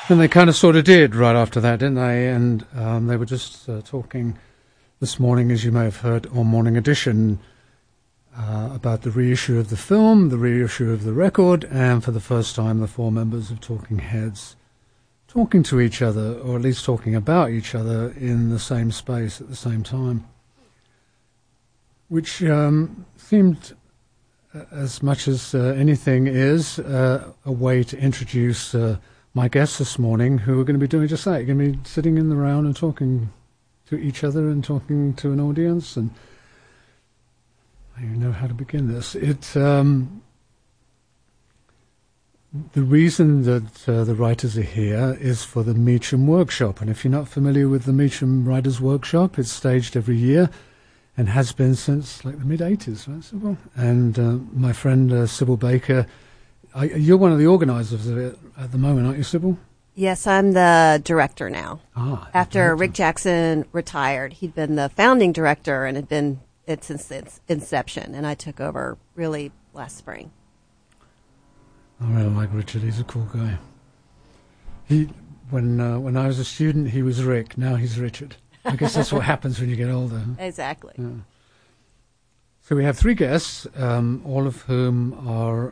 And they kind of sort of did right after that, didn't they? And they were just talking this morning, as you may have heard, on Morning Edition, about the reissue of the film, the reissue of the record, and for the first time, the four members of Talking Heads talking to each other, or at least talking about each other in the same space at the same time, which seemed, as much as anything is, a way to introduce my guests this morning, who are going to be doing just that. You're going to be sitting in the round and talking to each other and talking to an audience, and I don't even know how to begin this. The reason that the writers are here is for the Meacham Workshop, and if you're not familiar with the Meacham Writers' Workshop, it's staged every year and has been since like the mid-'80s, right, Sybil? And my friend Sybil Baker, you're one of the organisers of it at the moment, aren't you, Sybil? Yes, I'm the director now. After director. Rick Jackson retired, he'd been the founding director and had been it since its inception, and I took over really last spring. I really like Richard. He's a cool guy. When I was a student, he was Rick. Now he's Richard. I guess that's what happens when you get older. Exactly. Yeah. So we have three guests, all of whom are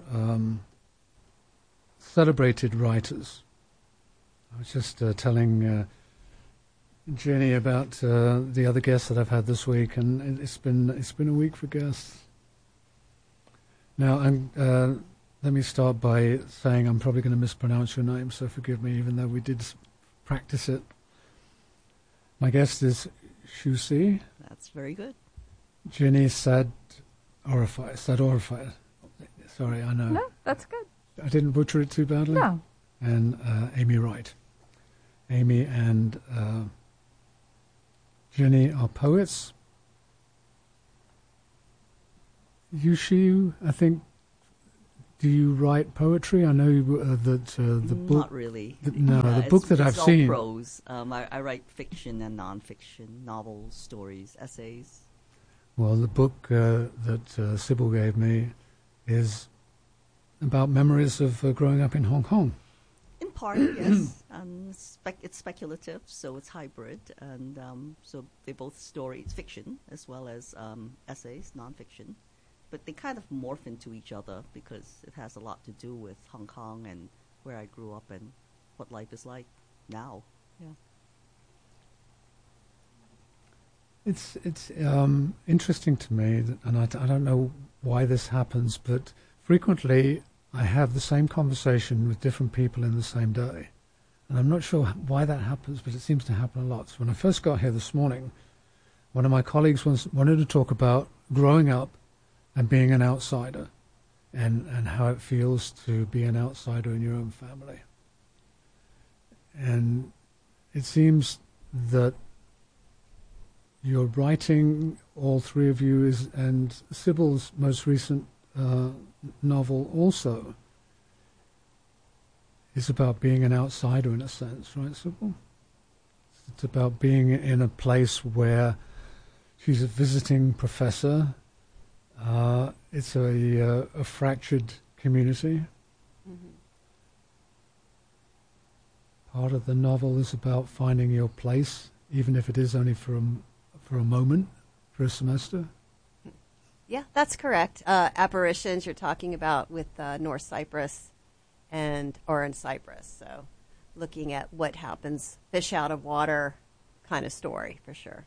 celebrated writers. I was just telling Jenny about the other guests that I've had this week, and it's been a week for guests. Now, let me start by saying I'm probably going to mispronounce your name, so forgive me, even though we did practice it. My guest is Shu Si. That's very good. Jenny Sadorify. Sorry, I know. No, that's good. I didn't butcher it too badly? No. And Amy Wright. Amy and Jenny are poets. Yushiu, I think, do you write poetry? I know that the book... Not really. The book that I've seen... It's all prose. I write fiction and non-fiction, novels, stories, essays. Well, the book that Sybil gave me is about memories of growing up in Hong Kong. In part, yes. It's speculative, so it's hybrid. And so they both stories, fiction, as well as essays, non-fiction. But they kind of morph into each other because it has a lot to do with Hong Kong and where I grew up and what life is like now. Yeah. It's interesting to me, and I don't know why this happens, but frequently I have the same conversation with different people in the same day. And I'm not sure why that happens, but it seems to happen a lot. So when I first got here this morning, one of my colleagues wanted to talk about growing up and being an outsider and how it feels to be an outsider in your own family. And it seems that your writing, all three of you, and Sybil's most recent novel also is about being an outsider in a sense, right, Sybil? It's about being in a place where she's a visiting professor. It's a fractured community. Mm-hmm. Part of the novel is about finding your place, even if it is only for a moment, for a semester. Yeah, that's correct. Apparitions you're talking about with North Cyprus or in Cyprus. So looking at what happens, fish out of water kind of story, for sure.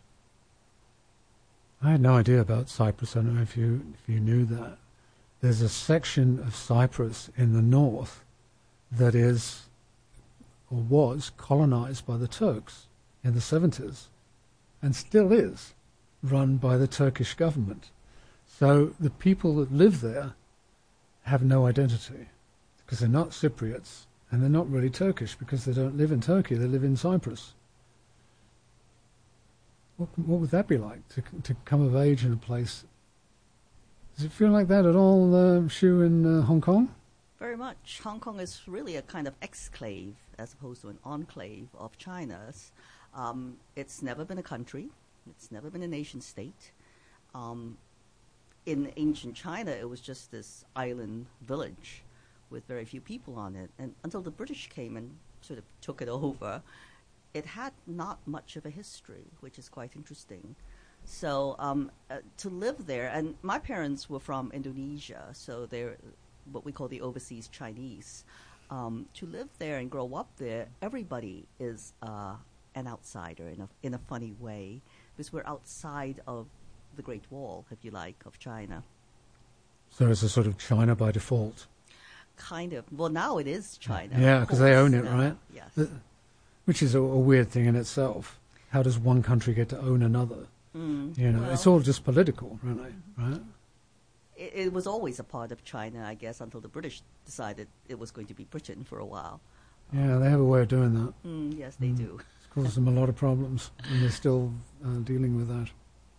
I had no idea about Cyprus. I don't know if you knew that. There's a section of Cyprus in the north that is, or was, colonized by the Turks in the 70s, and still is, run by the Turkish government. So the people that live there have no identity, because they're not Cypriots, and they're not really Turkish, because they don't live in Turkey, they live in Cyprus. What would that be like, to come of age in a place? Does it feel like that at all, Shu, in Hong Kong? Very much. Hong Kong is really a kind of exclave as opposed to an enclave of China's. It's never been a country. It's never been a nation state. In ancient China, it was just this island village with very few people on it. And until the British came and sort of took it over, it had not much of a history, which is quite interesting. So to live there, and my parents were from Indonesia, so they're what we call the overseas Chinese. To live there and grow up there, everybody is an outsider in a funny way, because we're outside of the Great Wall, if you like, of China. So it's a sort of China by default. Kind of. Well, now it is China. Yeah, because they own it, right? Yes. Which is a weird thing in itself. How does one country get to own another? You know, it's all just political, really, right? It was always a part of China, I guess, until the British decided it was going to be Britain for a while. Yeah, they have a way of doing that. Yes, they do. It's caused them a lot of problems, and they're still dealing with that.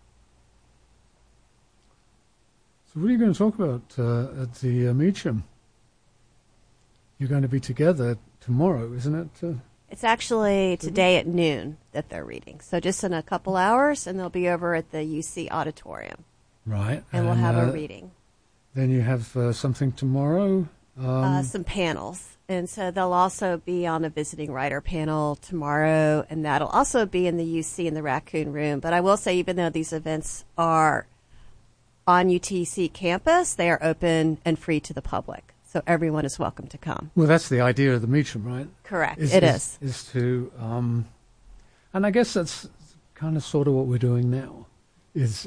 So what are you going to talk about at the Meacham? You're going to be together tomorrow, isn't it? It's actually today at noon that they're reading. So just in a couple hours, and they'll be over at the UC auditorium. Right. And we'll have a reading. Then you have something tomorrow? Some panels. And so they'll also be on a visiting writer panel tomorrow, and that'll also be in the UC in the Raccoon Room. But I will say, even though these events are on UTC campus, they are open and free to the public. So everyone is welcome to come. Well, that's the idea of the Meacham, right? Correct. It is. Is to, and I guess that's kind of sort of what we're doing now, is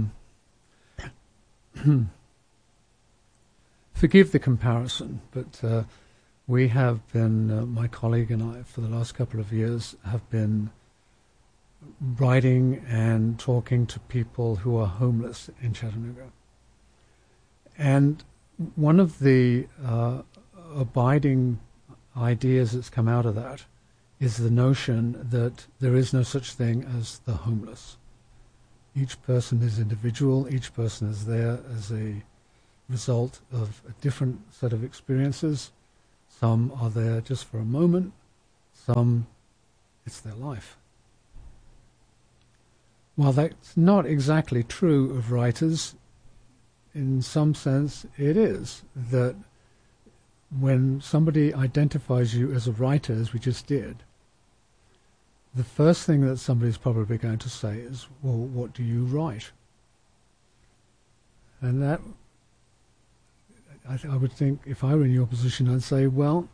forgive the comparison, but we have been, my colleague and I, for the last couple of years, have been writing and talking to people who are homeless in Chattanooga. And one of the abiding ideas that's come out of that is the notion that there is no such thing as the homeless. Each person is individual, each person is there as a result of a different set of experiences. Some are there just for a moment, some it's their life. While that's not exactly true of writers, in some sense it is, that when somebody identifies you as a writer, as we just did, the first thing that somebody's probably going to say is, well, what do you write? And that, I would think, if I were in your position, I'd say, well,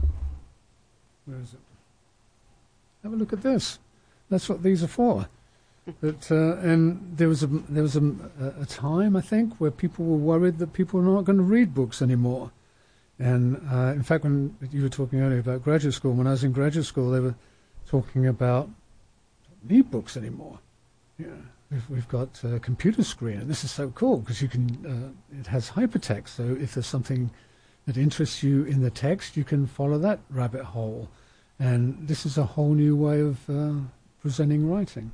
where is it? Have a look at this. That's what these are for. But and there was a time, I think, where people were worried that people were not going to read books anymore. And in fact, when you were talking earlier about graduate school, when I was in graduate school, they were talking about don't need books anymore. Yeah, we've got a computer screen, and this is so cool because you can. It has hypertext, so if there's something that interests you in the text, you can follow that rabbit hole. And this is a whole new way of presenting writing.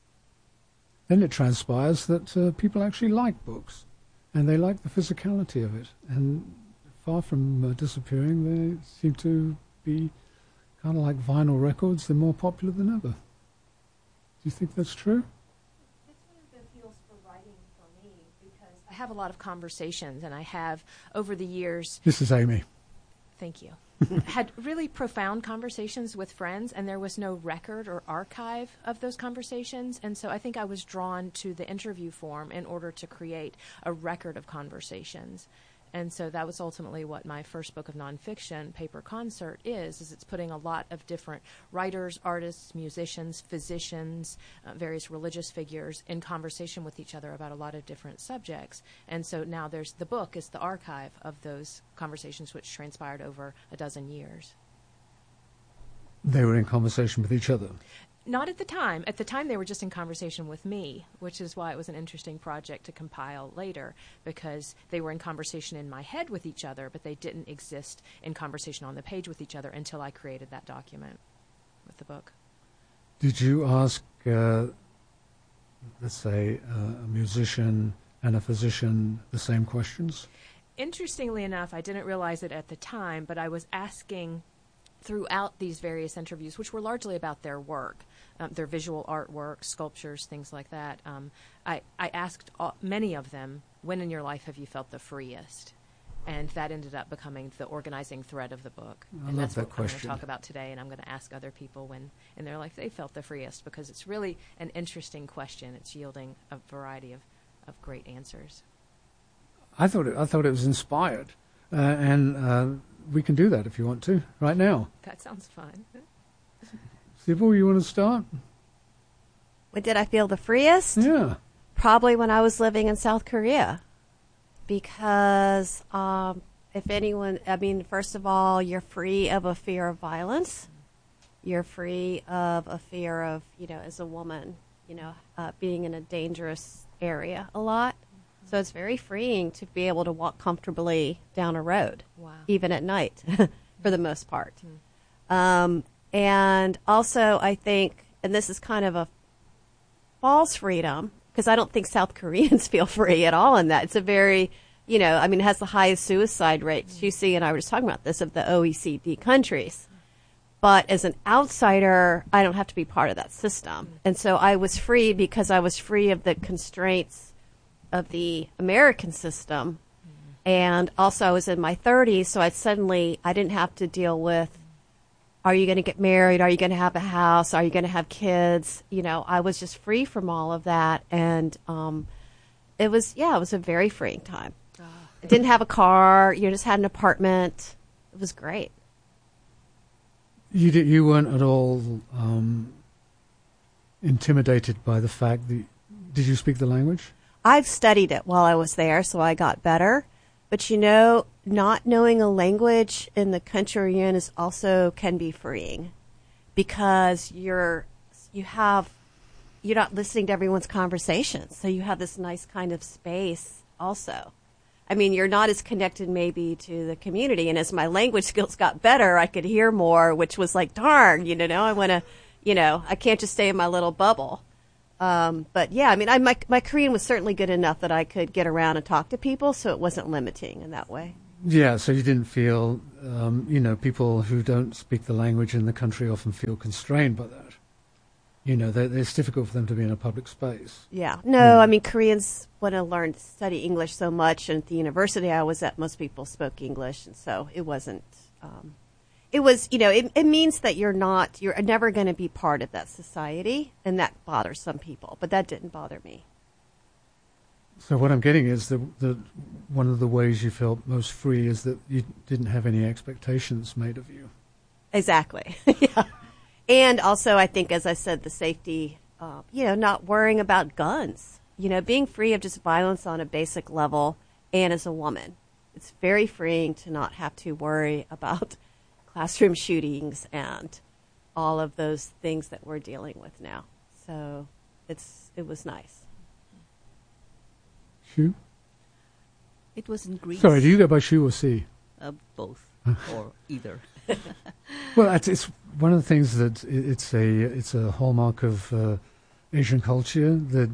Then it transpires that people actually like books, and they like the physicality of it. And far from disappearing, they seem to be kind of like vinyl records. They're more popular than ever. Do you think that's true? It's one of the appeals for writing for me, because I have a lot of conversations, and I have, over the years... This is Amy. Thank you. Had really profound conversations with friends, and there was no record or archive of those conversations. And so I think I was drawn to the interview form in order to create a record of conversations. And so that was ultimately what my first book of nonfiction, Paper Concert, is it's putting a lot of different writers, artists, musicians, physicians, various religious figures in conversation with each other about a lot of different subjects. And so now there's the book is the archive of those conversations, which transpired over a dozen years. They were in conversation with each other? Not at the time. At the time, they were just in conversation with me, which is why it was an interesting project to compile later, because they were in conversation in my head with each other, but they didn't exist in conversation on the page with each other until I created that document with the book. Did you ask, let's say, a musician and a physician the same questions? Interestingly enough, I didn't realize it at the time, but I was asking throughout these various interviews, which were largely about their work, their visual artwork, sculptures, things like that. I asked many of them, when in your life have you felt the freest? And that ended up becoming the organizing thread of the book. I And love that's that what I'm going question. to talk about today, and I'm going to ask other people when in their life they felt the freest, because it's really an interesting question. It's yielding a variety of great answers. I thought it was inspired, and we can do that if you want to right now. That sounds fun. Sybil, you want to start? When did I feel the freest? Yeah. Probably when I was living in South Korea. Because if anyone, I mean, first of all, you're free of a fear of violence. You're free of a fear of, as a woman, being in a dangerous area a lot. So it's very freeing to be able to walk comfortably down a road, Wow. even at night, for the most part. And also, I think, and this is kind of a false freedom, because I don't think South Koreans feel free at all in that. It's a very, it has the highest suicide rates. You and I were just talking about this, of the OECD countries. But as an outsider, I don't have to be part of that system. And so I was free because I was free of the constraints of the American system. And also I was in my 30s, so I didn't have to deal with, are you going to get married? Are you going to have a house? Are you going to have kids? I was just free from all of that. And it was a very freeing time. I didn't have a car. Just had an apartment. It was great. You weren't at all intimidated by the fact that... Did you speak the language? I've studied it while I was there, so I got better. But not knowing a language in the country you're in is also can be freeing, because you're not listening to everyone's conversations, so you have this nice kind of space also. I mean, you're not as connected maybe to the community, and as my language skills got better, I could hear more, which was like, darn, I want to, I can't just stay in my little bubble. But yeah, I mean, my Korean was certainly good enough that I could get around and talk to people, so it wasn't limiting in that way. Yeah, so you didn't feel, people who don't speak the language in the country often feel constrained by that. It's difficult for them to be in a public space. Yeah. No, I mean, Koreans want to study English so much, and at the university I was at, most people spoke English, and so it wasn't, it was, it means that you're never going to be part of that society, and that bothers some people, but that didn't bother me. So what I'm getting is that one of the ways you felt most free is that you didn't have any expectations made of you. Exactly. Yeah. And also, I think, as I said, the safety, not worrying about guns, being free of just violence on a basic level, and as a woman. It's very freeing to not have to worry about classroom shootings and all of those things that we're dealing with now. So it was nice. Shu? It was in Greece. Sorry, do you go by Shu or Si? Both, or either. Well, it's one of the things that it's a hallmark of Asian culture that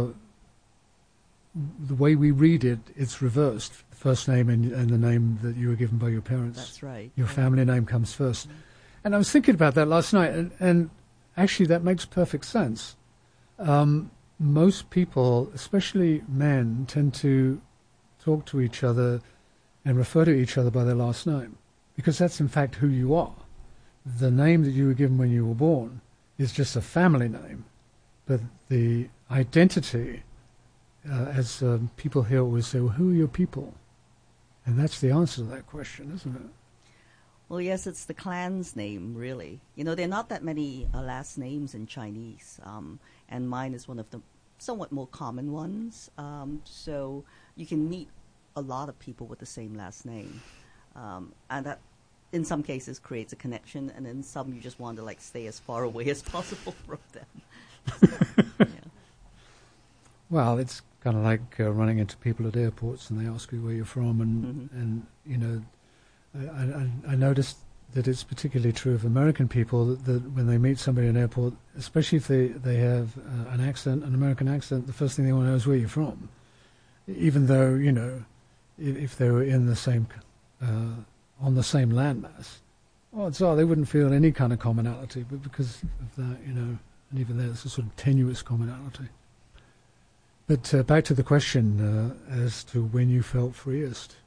the way we read it, it's reversed. The first name and the name that you were given by your parents. That's right. Your family name comes first. And I was thinking about that last night, and actually that makes perfect sense. Most people, especially men, tend to talk to each other and refer to each other by their last name, because that's in fact who you are. The name that you were given when you were born is just a family name, but the identity, as people here always say, well, who are your people? And that's the answer to that question, isn't it? Well, yes, it's the clan's name, really. There are not that many last names in Chinese, and mine is one of the somewhat more common ones. So you can meet a lot of people with the same last name, and that, in some cases, creates a connection, and in some you just want to stay as far away as possible from them. Yeah. Well, it's kind of like running into people at airports and they ask you where you're from, and I noticed that it's particularly true of American people that when they meet somebody in an airport, especially if they have an accent, an American accent, the first thing they want to know is where you're from, even though if they were in the same on the same landmass, odds are they wouldn't feel any kind of commonality, but because of that, and even there's a sort of tenuous commonality. But back to the question as to when you felt freest.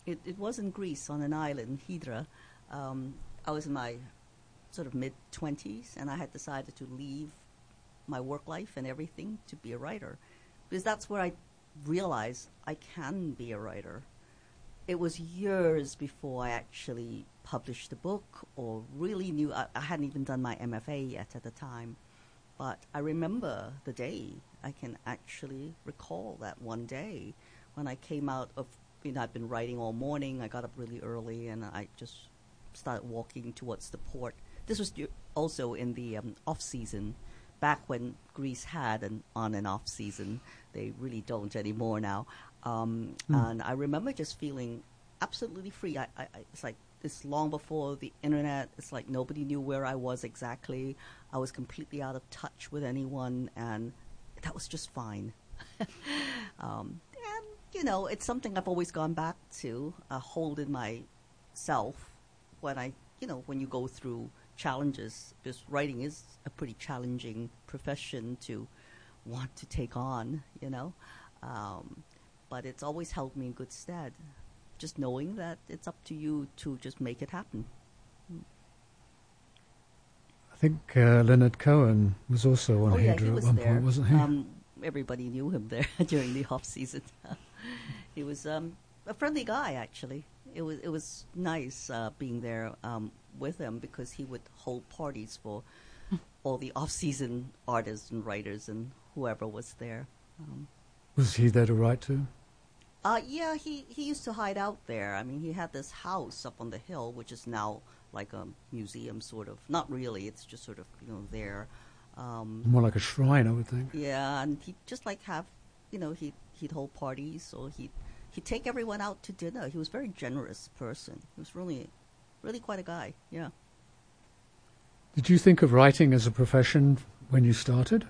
It was in Greece on an island, Hydra. I was in my sort of mid-20s, and I had decided to leave my work life and everything to be a writer, because that's where I realized I can be a writer. It was years before I actually published a book or really knew. I hadn't even done my MFA yet at the time. But I remember the day. I can actually recall that one day when I came out of, I'd been writing all morning. I got up really early and I just started walking towards the port. This was also in the off-season, back when Greece had an on and off season. They really don't anymore now. And I remember just feeling absolutely free. It's like this long before the internet. It's like nobody knew where I was exactly. I was completely out of touch with anyone, and that was just fine. And, it's something I've always gone back to, holding myself when when you go through challenges, because writing is a pretty challenging profession to want to take on, but it's always held me in good stead, just knowing that it's up to you to just make it happen. I think Leonard Cohen was also on Hydra at one point, wasn't he? Everybody knew him there during the off season. He was a friendly guy, actually. It was nice being there with him, because he would hold parties for all the off-season artists and writers and whoever was there. Was he there to write to? Yeah, he used to hide out there. I mean, he had this house up on the hill, which is now like a museum, sort of. Not really. It's just sort of there. More like a shrine, I would think. Yeah, and he'd just have, he'd hold parties, or he'd take everyone out to dinner. He was a very generous person. He was really, really quite a guy. Yeah. Did you think of writing as a profession when you started?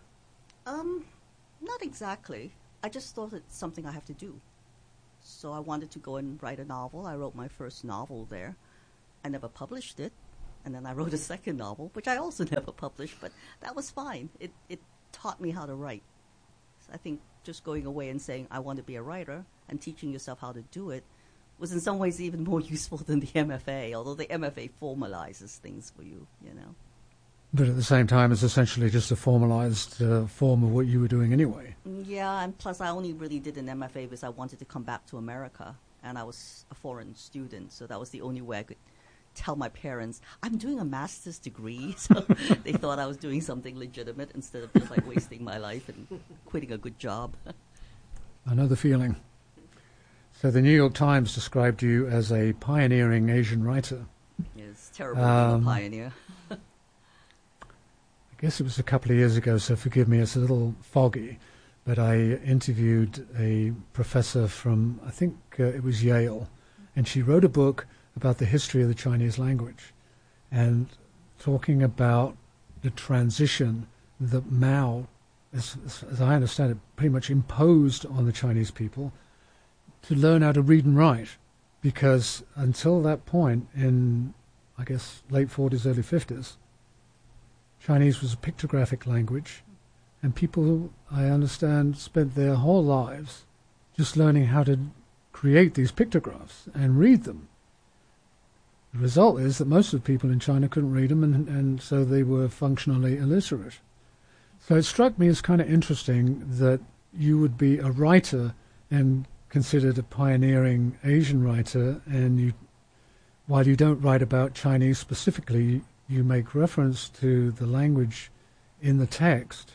Not exactly. I just thought it's something I have to do. So I wanted to go and write a novel. I wrote my first novel there. I never published it. And then I wrote a second novel, which I also never published, but that was fine. It taught me how to write. So I think just going away and saying, I want to be a writer, and teaching yourself how to do it was in some ways even more useful than the MFA, although the MFA formalizes things for you, But at the same time, it's essentially just a formalized form of what you were doing anyway. Yeah, and plus I only really did an MFA because I wanted to come back to America, and I was a foreign student, so that was the only way I could tell my parents, I'm doing a master's degree, so they thought I was doing something legitimate instead of just wasting my life and quitting a good job. I know the feeling. So the New York Times described you as a pioneering Asian writer. It's terrible being a pioneer. I guess it was a couple of years ago, so forgive me, it's a little foggy, but I interviewed a professor from, I think it was Yale, and she wrote a book about the history of the Chinese language, and talking about the transition that Mao, as I understand it, pretty much imposed on the Chinese people to learn how to read and write, because until that point in, I guess, late 40s, early 50s, Chinese was a pictographic language, and people, I understand, spent their whole lives just learning how to create these pictographs and read them. The result is that most of the people in China couldn't read them, and so they were functionally illiterate. So it struck me as kind of interesting that you would be a writer and considered a pioneering Asian writer, and while you don't write about Chinese specifically, you make reference to the language in the text.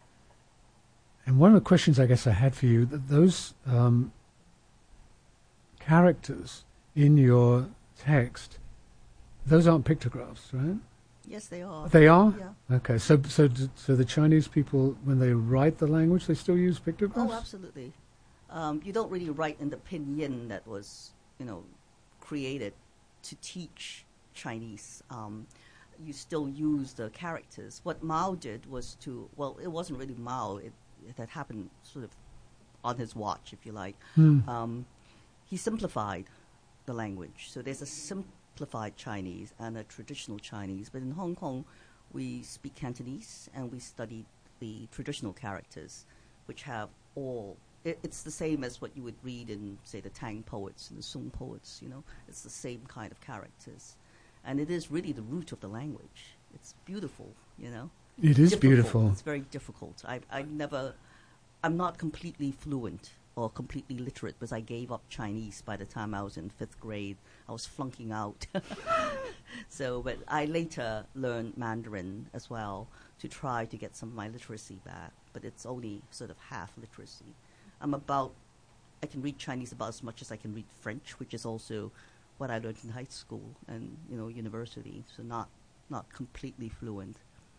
And one of the questions I guess I had for you, that those characters in your text, those aren't pictographs, right? Yes, they are. They are? Yeah. Okay, so the Chinese people, when they write the language, they still use pictographs? Oh, absolutely. You don't really write in the pinyin that was, created to teach Chinese. You still use the characters. What Mao did was it wasn't really Mao. It had happened sort of on his watch, if you like. He simplified the language. So there's a simplified Chinese and a traditional Chinese. But in Hong Kong, we speak Cantonese, and we study the traditional characters, which have all it's the same as what you would read in, say, the Tang poets and the Sung poets. It's the same kind of characters, and it is really the root of the language. It's beautiful. It is difficult. beautiful. It's very difficult. I'm not completely fluent or completely literate because I gave up Chinese by the time I was in 5th grade. I was flunking out. But I later learned Mandarin as well to try to get some of my literacy back, but it's only sort of half literacy. I can read Chinese about as much as I can read French, which is also what I learned in high school and, university, so not completely fluent.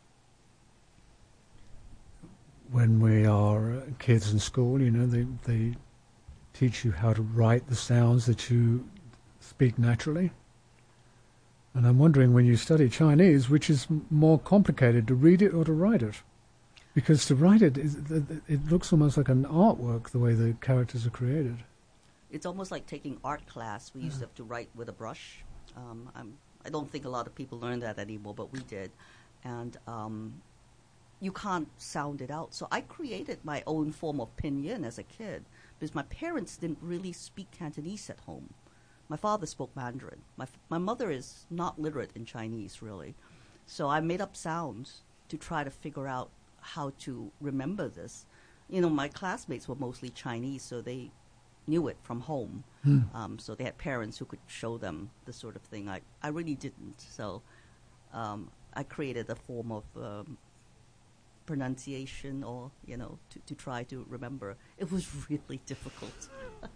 When we are kids in school, they teach you how to write the sounds that you speak naturally. And I'm wondering, when you study Chinese, which is more complicated, to read it or to write it? Because to write it, it looks almost like an artwork, the way the characters are created. It's almost like taking art class. We used to have to write with a brush. I don't think a lot of people learn that anymore, but we did. And you can't sound it out. So I created my own form of pinyin as a kid because my parents didn't really speak Cantonese at home. My father spoke Mandarin. My mother is not literate in Chinese, really. So I made up sounds to try to figure out how to remember this. My classmates were mostly Chinese, so they knew it from home. So they had parents who could show them this sort of thing. I really didn't. So I created a form of pronunciation or, to try to remember. It was really difficult.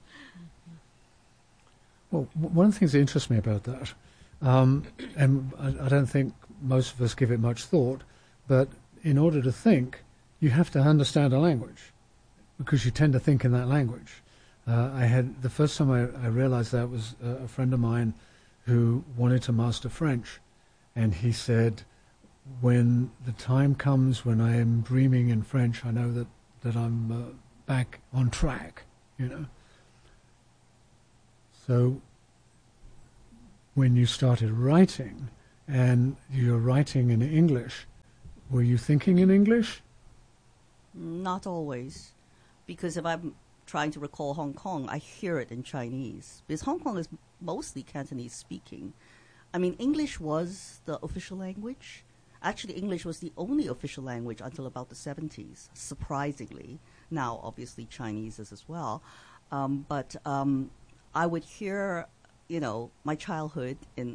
Well, one of the things that interests me about that, and I don't think most of us give it much thought, but in order to think, you have to understand a language, because you tend to think in that language. The first time I realized that was a friend of mine who wanted to master French, and he said, when the time comes when I am dreaming in French, I know that I'm back on track, So when you started writing, and you're writing in English, were you thinking in English? Not always, because if I'm trying to recall Hong Kong, I hear it in Chinese, because Hong Kong is mostly Cantonese speaking. I mean, English was the official language. Actually, English was the only official language until about the 70s, surprisingly. Now, obviously, Chinese is as well. But I would hear, my childhood in